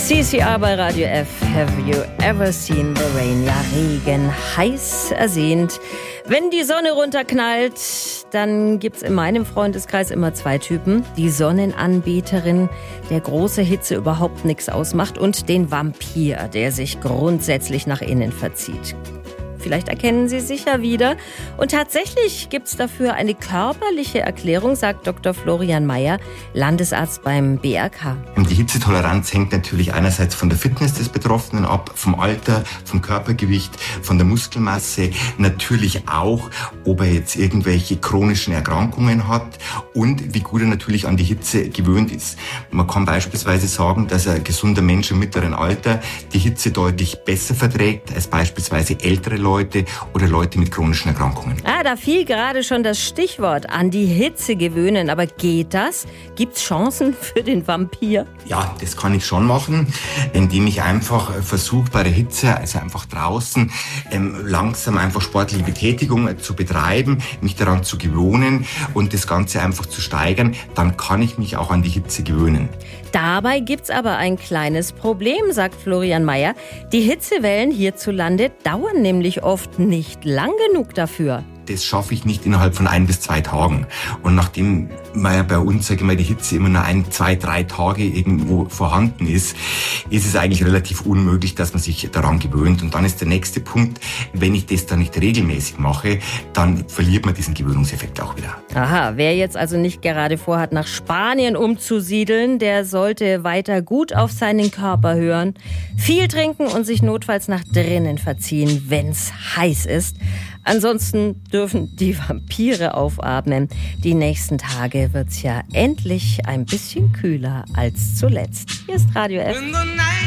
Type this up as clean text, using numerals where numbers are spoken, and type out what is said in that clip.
CCR bei Radio F. Have you ever seen the rain? Ja, Regen, heiß ersehnt. Wenn die Sonne runterknallt, dann gibt's in meinem Freundeskreis immer zwei Typen. Die Sonnenanbeterin, der große Hitze überhaupt nichts ausmacht, und den Vampir, der sich grundsätzlich nach innen verzieht. Vielleicht erkennen Sie sich ja wieder. Und tatsächlich gibt's dafür eine körperliche Erklärung, sagt Dr. Florian Mayer, Landesarzt beim BRK. Die Hitzetoleranz hängt natürlich einerseits von der Fitness des Betroffenen ab, vom Alter, vom Körpergewicht, von der Muskelmasse, natürlich auch, ob er jetzt irgendwelche chronischen Erkrankungen hat und wie gut er natürlich an die Hitze gewöhnt ist. Man kann beispielsweise sagen, dass ein gesunder Mensch im mittleren Alter die Hitze deutlich besser verträgt als beispielsweise ältere Leute oder Leute mit chronischen Erkrankungen. Da fiel gerade schon das Stichwort, an die Hitze gewöhnen. Aber geht das? Gibt's Chancen für den Vampir? Ja, das kann ich schon machen, indem ich einfach versuche, bei der Hitze, also einfach draußen, langsam einfach sportliche Betätigung zu betreiben, mich daran zu gewöhnen und das Ganze einfach zu steigern. Dann kann ich mich auch an die Hitze gewöhnen. Dabei gibt's aber ein kleines Problem, sagt Florian Mayer. Die Hitzewellen hierzulande dauern nämlich oft nicht lang genug dafür. Das schaffe ich nicht innerhalb von 1 bis 2 Tagen. Und nachdem ja bei uns, sage ich mal, die Hitze immer nur 1, 2, 3 Tage irgendwo vorhanden ist, ist es eigentlich relativ unmöglich, dass man sich daran gewöhnt. Und dann ist der nächste Punkt, wenn ich das dann nicht regelmäßig mache, dann verliert man diesen Gewöhnungseffekt auch wieder. Aha, wer jetzt also nicht gerade vorhat, nach Spanien umzusiedeln, der sollte weiter gut auf seinen Körper hören, viel trinken und sich notfalls nach drinnen verziehen, wenn's heiß ist. Ansonsten dürfen die Vampire aufatmen. Die nächsten Tage wird's ja endlich ein bisschen kühler als zuletzt. Hier ist Radio F.